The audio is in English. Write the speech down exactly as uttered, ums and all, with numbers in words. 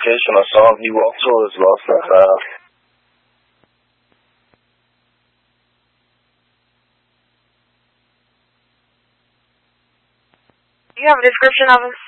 location I saw him. He walked towards Lost House. Do you have a description of him?